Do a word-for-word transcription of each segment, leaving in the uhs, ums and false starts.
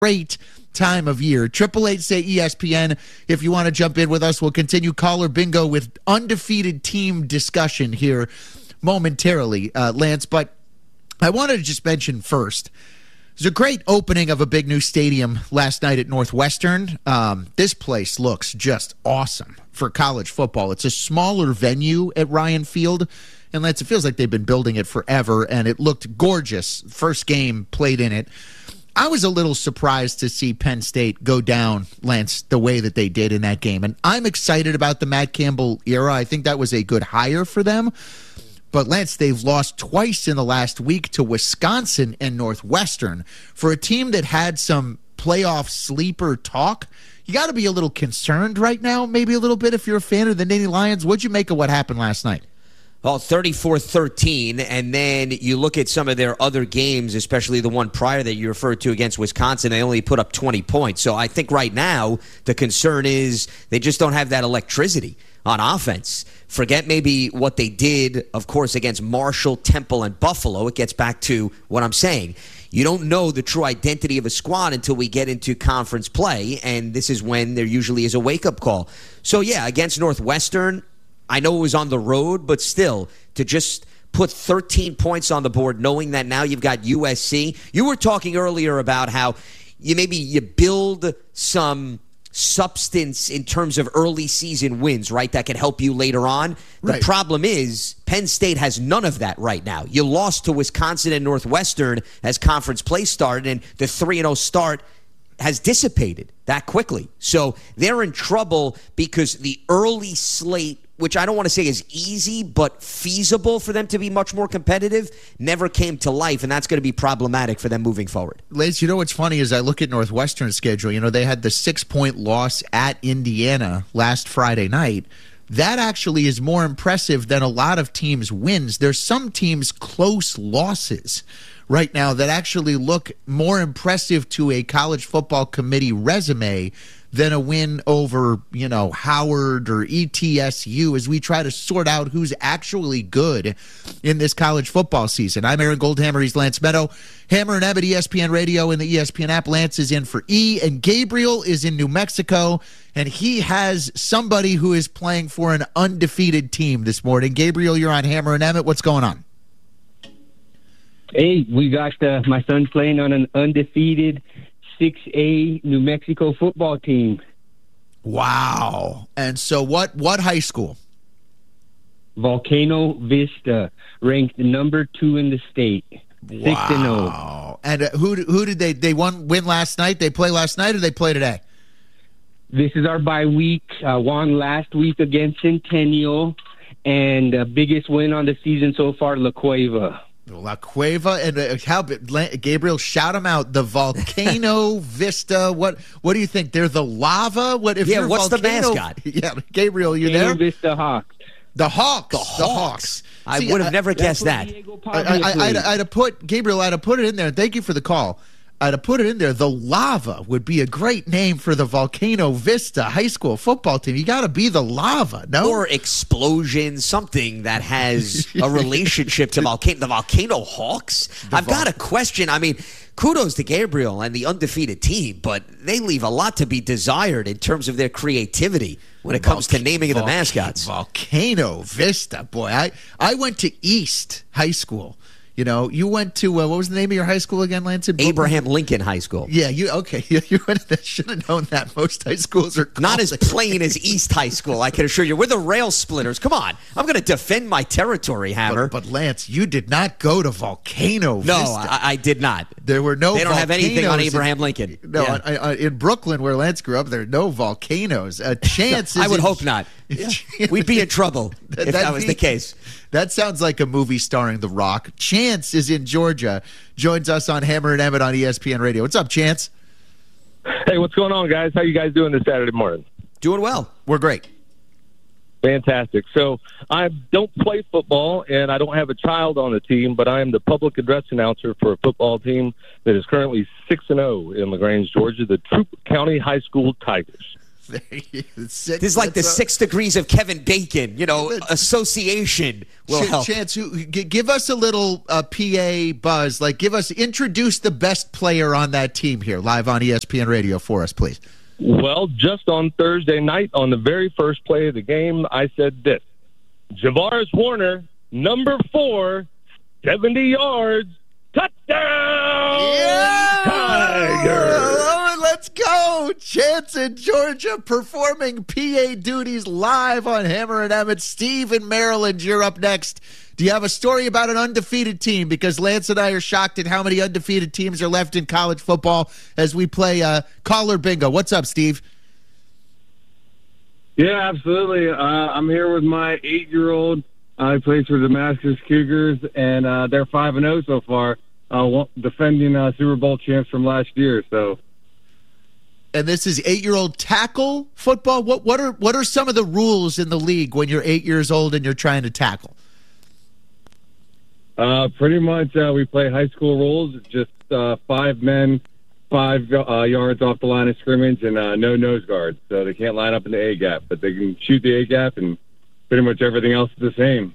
great time of year. Triple eight say E S P N if you want to jump in with us. We'll continue caller bingo with undefeated team discussion here momentarily, uh, Lance. But I wanted to just mention first, it was a great opening of a big new stadium last night at Northwestern. Um, this place looks just awesome for college football. It's a smaller venue at Ryan Field, and Lance, it feels like they've been building it forever, and it looked gorgeous. First game played in it. I was a little surprised to see Penn State go down, Lance, the way that they did in that game. And I'm excited about the Matt Campbell era. I think that was a good hire for them. But, Lance, they've lost twice in the last week to Wisconsin and Northwestern. For a team that had some playoff sleeper talk, you got to be a little concerned right now, maybe a little bit if you're a fan of the Nittany Lions. What'd you make of what happened last night? Well, thirty-four thirteen, and then you look at some of their other games, especially the one prior that you referred to against Wisconsin, they only put up twenty points. So I think right now the concern is they just don't have that electricity on offense. Forget maybe what they did, of course, against Marshall, Temple, and Buffalo. It gets back to what I'm saying. You don't know the true identity of a squad until we get into conference play, and this is when there usually is a wake-up call. So, yeah, against Northwestern, I know it was on the road, but still, to just put thirteen points on the board, knowing that now you've got U S C. You were talking earlier about how you maybe you build some substance in terms of early season wins, right, that can help you later on. The Right. problem is Penn State has none of that right now. You lost to Wisconsin and Northwestern as conference play started, and the three and oh start has dissipated that quickly. So they're in trouble because the early slate, which I don't want to say is easy, but feasible for them to be much more competitive, never came to life, and that's going to be problematic for them moving forward. Lance, you know what's funny is I look at Northwestern's schedule. You know, they had the six-point loss at Indiana last Friday night. That actually is more impressive than a lot of teams' wins. There's some teams' close losses right now that actually look more impressive to a college football committee resume than a win over, you know, Howard or E T S U as we try to sort out who's actually good in this college football season. I'm Aaron Goldhammer. He's Lance Meadow. Hammer and Ebbett, E S P N Radio and the E S P N app. Lance is in for E, and Gabriel is in New Mexico, and he has somebody who is playing for an undefeated team this morning. Gabriel, you're on Hammer and Emmett. What's going on? Hey, we got uh, my son playing on an undefeated six A New Mexico football team. Wow. And so what what high school? Volcano Vista, ranked number two in the state. Six wow. and oh. And uh, who who did they they won win last night? They play last night or they play today? This is our bye week. Uh, won last week against Centennial, and uh, biggest win on the season so far, La Cueva. La Cueva and uh, how Gabriel, shout them out. The Volcano Vista. What what do you think? They're the lava. What if? Yeah. You're What's Volcano, the mascot? Yeah, Gabriel, you Volcano there? Vista Hawks. The Hawks. The The Hawks. Hawks. I See, would have I- never guessed that. I, I, I, I'd, I'd have put Gabriel. I'd have put it in there. Thank you for the call. I'd have put it in there. The Lava would be a great name for the Volcano Vista high school football team. You got to be the Lava, no? Or Explosion, something that has a relationship to volcano, the Volcano Hawks. The I've Vol- got a question. I mean, kudos to Gabriel and the undefeated team, but they leave a lot to be desired in terms of their creativity when it comes Volca- to naming of the Volca- mascots. Volcano Vista, boy. I, I went to East High School. You know, you went to, uh, what was the name of your high school again, Lance? In Brooklyn? Abraham Lincoln High School. Yeah, you okay. You, you should have known that. Most high schools are Not as called- plain as East High School, I can assure you. We're the rail splitters. Come on. I'm going to defend my territory, Hammer. But, but Lance, you did not go to Volcano no, Vista. I, I did not. There were no They don't have anything on volcanoes Abraham in, Lincoln. No, Yeah. I, I, in Brooklyn, where Lance grew up, there are no volcanoes. A chance is I would in- hope not. We'd be in trouble if that That'd was be- the case. That sounds like a movie starring The Rock. Chance is in Georgia, joins us on Hammer and Emmett on E S P N Radio. What's up, Chance? Hey, what's going on, guys? How you guys doing this Saturday morning? Doing well. We're great. Fantastic. So I don't play football, and I don't have a child on the team, but I am the public address announcer for a football team that is currently six and zero in LaGrange, Georgia, the Troup County High School Tigers. Six, This is like the a, six degrees of Kevin Bacon, you know, association will Ch- help. Chance, who, g- give us a little uh, P A buzz. Like, give us, introduce the best player on that team here, live on E S P N Radio for us, please. Well, just on Thursday night, on the very first play of the game, I said this. Javaris Warner, number four, seventy yards, touchdown! Yeah! Tiger! Oh, let's go! Chance in Georgia performing P A duties live on Hammer and Emmett. Steve in Maryland, you're up next. Do you have a story about an undefeated team? Because Lance and I are shocked at how many undefeated teams are left in college football as we play uh, Caller Bingo. What's up, Steve? Yeah, absolutely. Uh, I'm here with my eight-year-old. Uh, he plays for Damascus Cougars, and uh, they're five and oh so far, uh, defending uh, Super Bowl champs from last year. So, and this is eight-year-old tackle football. What what are what are some of the rules in the league when you're eight years old and you're trying to tackle? Uh, pretty much, uh, we play high school rules. Just uh, five men, five uh, yards off the line of scrimmage, and uh, no nose guards. So they can't line up in the A gap, but they can shoot the A gap, and pretty much everything else is the same.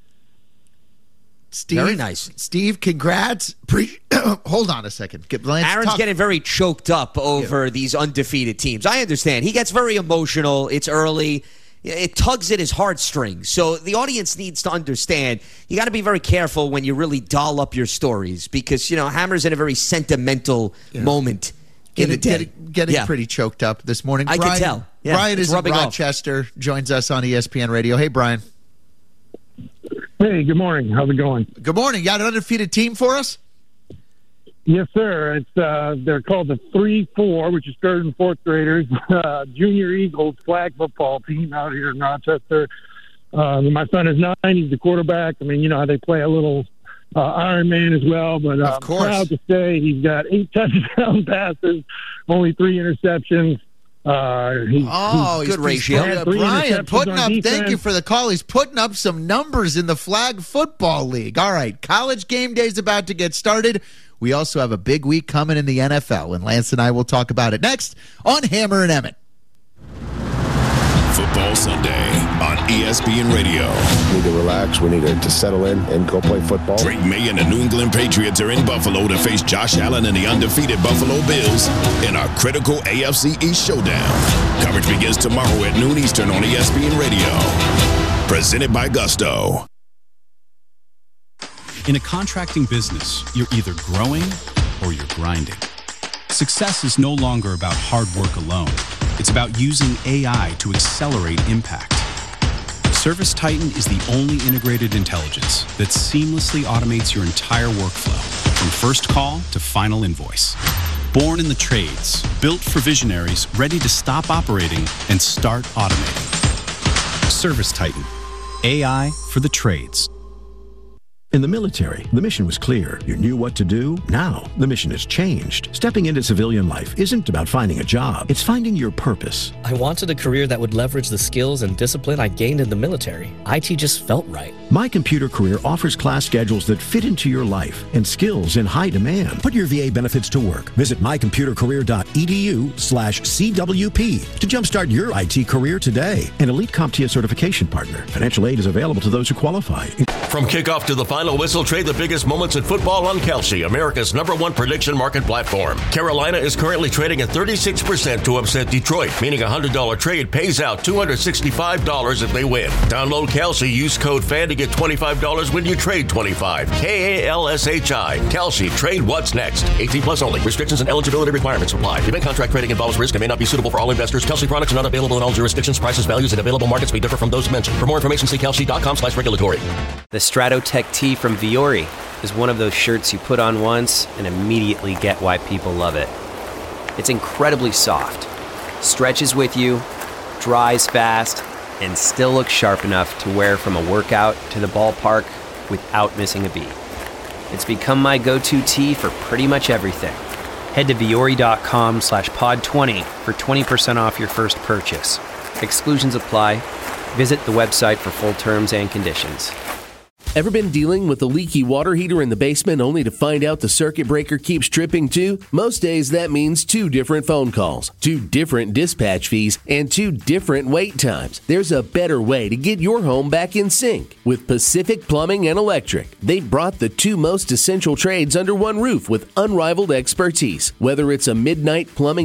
Steve, Very nice. Steve, congrats. Pre- Hold on a second. Get, Lance, Aaron's talk- getting very choked up over yeah. these undefeated teams. I understand. He gets very emotional. It's early. It tugs at his heartstrings. So the audience needs to understand you got to be very careful when you really doll up your stories because, you know, Hammer's in a very sentimental yeah. moment in getting, the day. Getting, getting yeah. pretty choked up this morning. I Brian, can tell. Yeah, Brian is in rubbing Rochester, off. Joins us on E S P N Radio. Hey, Brian. Hey, good morning. How's it going? Good morning. You got an undefeated team for us? Yes, sir. It's uh, they're called the three four, which is third and fourth graders, uh, Junior Eagles flag football team out here in Rochester. Uh, my son is nine. He's the quarterback. I mean, you know how they play a little uh, Iron Man as well. But uh, I'm proud to say he's got eight touchdown passes, only three interceptions. Uh, he, oh, he's, good ratio. Yeah, Brian, putting up, thank you for the call. He's putting up some numbers in the Flag Football League. All right, college game day is about to get started. We also have a big week coming in the N F L, and Lance and I will talk about it next on Hammer and Emmett. Football Sunday on E S P N Radio. We need to relax. We need to, to settle in and go play football. Drake May and the New England Patriots are in Buffalo to face Josh Allen and the undefeated Buffalo Bills in our critical A F C East showdown. Coverage begins tomorrow at noon Eastern on E S P N Radio. Presented by Gusto. In a contracting business, you're either growing or you're grinding. Success is no longer about hard work alone. It's about using A I to accelerate impact. ServiceTitan is the only integrated intelligence that seamlessly automates your entire workflow, from first call to final invoice. Born in the trades, built for visionaries ready to stop operating and start automating. ServiceTitan, A I for the trades. In the military, the mission was clear. You knew what to do. Now, the mission has changed. Stepping into civilian life isn't about finding a job. It's finding your purpose. I wanted a career that would leverage the skills and discipline I gained in the military. I T just felt right. My Computer Career offers class schedules that fit into your life and skills in high demand. Put your V A benefits to work. Visit mycomputercareer.edu slash CWP to jumpstart your I T career today. An elite CompTIA certification partner. Financial aid is available to those who qualify. From kickoff to the final whistle, trade the biggest moments in football on Kelsey, America's number one prediction market platform. Carolina is currently trading at thirty-six percent to upset Detroit, meaning a one hundred dollars trade pays out two hundred sixty-five dollars if they win. Download Kelsey, use code FAN to get twenty-five dollars when you trade twenty-five. K A L S H I. Kelsey, trade what's next. eighteen plus only. Restrictions and eligibility requirements apply. Event contract trading involves risk and may not be suitable for all investors. Kelsey products are not available in all jurisdictions. Prices, values, and available markets may differ from those mentioned. For more information, see kelsey.com slash regulatory. The Stratotech Tee from Viore is one of those shirts you put on once and immediately get why people love it. It's incredibly soft, stretches with you, dries fast, and still looks sharp enough to wear from a workout to the ballpark without missing a beat. It's become my go-to tee for pretty much everything. Head to Viore.com slash pod 20 for twenty percent off your first purchase. Exclusions apply. Visit the website for full terms and conditions. Ever been dealing with a leaky water heater in the basement only to find out the circuit breaker keeps tripping too? Most days that means two different phone calls, two different dispatch fees, and two different wait times. There's a better way to get your home back in sync with Pacific Plumbing and Electric. They've brought the two most essential trades under one roof with unrivaled expertise. Whether it's a midnight plumbing